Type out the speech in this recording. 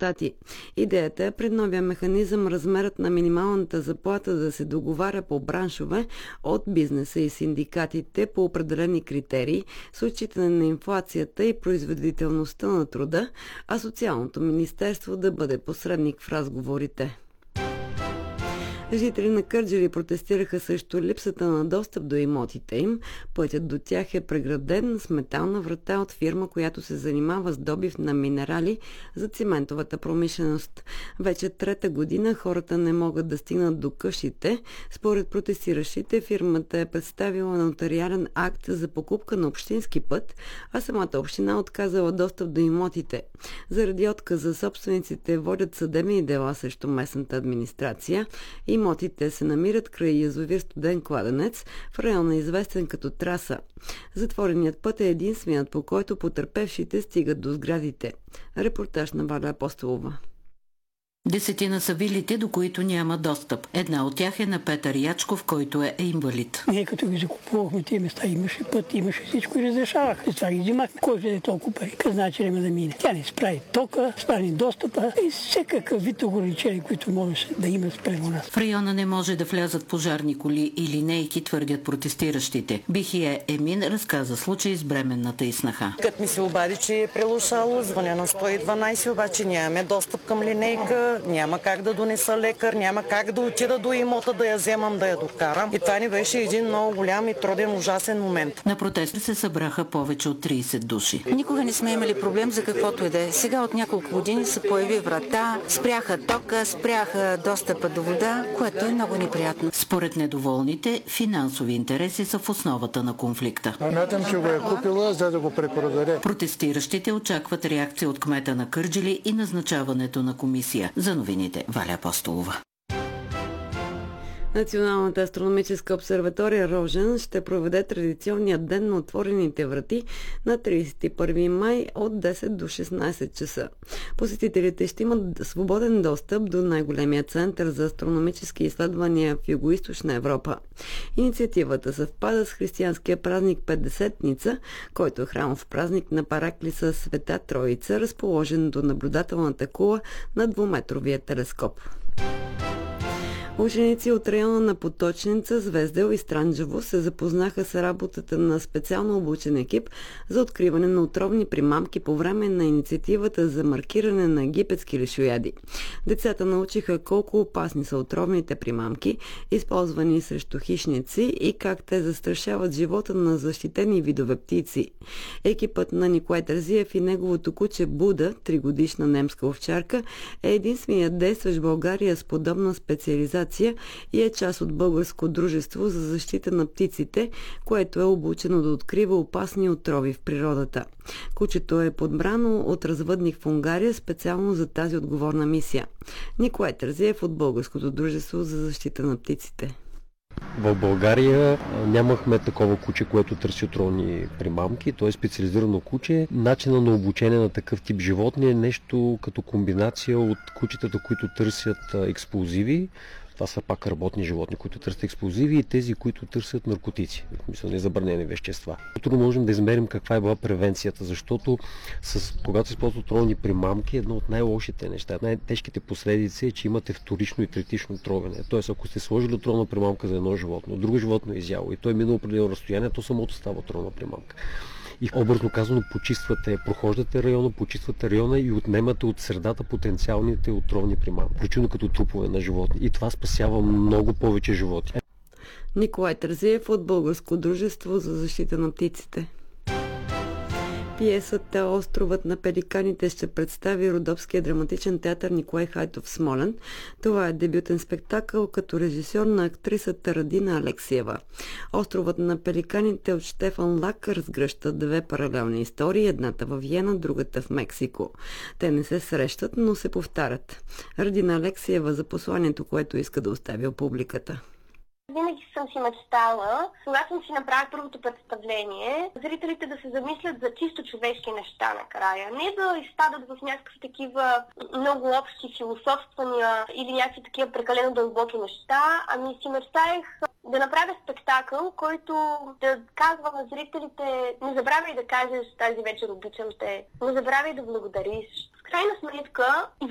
щати. Идеята е пред новия механизъм размерът на минималната заплата да се договаря по браншове от бизнеса и синдикатите по определени критерии с отчитане на инфлацията и производителността на труда, а Социалното министерство да бъде посредник в разговорите. Жители на Кърджали протестираха срещу липсата на достъп до имотите им. Пътят до тях е преграден с метална врата от фирма, която се занимава с добив на минерали за циментовата промишленост. Вече трета година хората не могат да стигнат до къщите. Според протестиращите, фирмата е представила нотариален акт за покупка на общински път, а самата община отказала достъп до имотите. Заради отказа собствениците водят съдебни дела срещу местната администрация. Имотите се намират край язовир Студен кладенец в района, известен като Траса. Затвореният път е единственият, по който потърпевшите стигат до сградите. Репортаж на Валя Апостолова. 10 са вилите, до които няма достъп. Една от тях е на Петър Ячков, който е инвалид. Ние като ги закупувахме тези места, имаше път, имаше всичко и разрешавах. И това ги взимахме. Кой ще е толкова пари? Значи да мине. Тя не справи тока, справи достъпа и всекакъв вид ограничения, които може да има спрямо нас. В района не може да влязат пожарни коли и линейки, твърдят протестиращите. Бихие Емин разказа случай с бременната и снаха. Като ми се обади, че е прелушало, звъня на 112, обаче нямаме достъп към линейка. Няма как да донеса лекар, няма как да отида до имота, да я вземам, да я докарам. И това ни беше един много голям и труден, ужасен момент. На протеста се събраха повече от 30 души. Никога не сме имали проблем за каквото и да е. Сега от няколко години се появи врата, спряха тока, спряха достъпа до вода, което е много неприятно. Според недоволните, финансови интереси са в основата на конфликта. Смятам, че го е купила, за да го препродаде. Протестиращите очакват реакция от кмета на Кърджали и назначаването на комисия. За новините Валя Апостолова. Националната астрономическа обсерватория Рожен ще проведе традиционния ден на отворените врати на 31 май от 10 до 16 часа. Посетителите ще имат свободен достъп до най-големия център за астрономически изследвания в Югоизточна Европа. Инициативата съвпада с християнския празник Петдесетница, който е храмов празник на параклиса Света Троица, разположен до наблюдателната кула на двуметровия телескоп. Ученици от района на Поточница, Звездел и Странджево се запознаха с работата на специално обучен екип за откриване на отровни примамки по време на инициативата за маркиране на египетски лешояди. Децата научиха колко опасни са отровните примамки, използвани срещу хищници и как те застрашават живота на защитени видове птици. Екипът на Николай Тързиев и неговото куче Буда, 3-годишна немска овчарка, е единственият действащ в България с подобна специализация и е част от Българско дружество за защита на птиците, което е обучено да открива опасни отрови в природата. Кучето е подбрано от развъдник в Унгария специално за тази отговорна мисия. Николай Тързиев от Българското дружество за защита на птиците. В България нямахме такова куче, което търси отровни примамки. То е специализирано куче. Начина на обучение на такъв тип животни е нещо като комбинация от кучетата, които търсят експлозиви. Това са пак работни животни, които търсят експлозиви, и тези, които търсят наркотици, мисля, незабранени вещества. Трудно можем да измерим каква е била превенцията, защото когато се използват отровни примамки, едно от най-лошите неща, най-тежките последици е, че имате вторично и третично тровене. Тоест, ако сте сложили отровна примамка за едно животно, друго животно е изяло и той е минало определено разстояние, то самото става отровна примамка. И образно казано, прохождате района, почиствате района и отнемате от средата потенциалните отровни примамки, включително като трупове на животни. И това спасява много повече животи. Николай Тързиев от Българско дружество за защита на птиците. Пиесата "Островът на пеликаните" ще представи Родопския драматичен театър Николай Хайтов в Смолян. Това е дебютен спектакъл като режисьор на актрисата Радина Алексиева. "Островът на пеликаните" от Штефан Лак разгръща две паралелни истории, едната във Виена, другата в Мексико. Те не се срещат, но се повтарят. Радина Алексиева за посланието, което иска да остави публиката. Винаги съм си мечтала, когато съм си направила първото представление, зрителите да се замислят за чисто човешки неща накрая. Не да изпадат в някакви такива много общи философствания или някакви такива прекалено дълбоки неща, ами си мечтаех да направя спектакъл, който да казва на зрителите: не забравяй да кажеш "тази вечер обичам те", не забравяй да благодариш. В крайна сметка,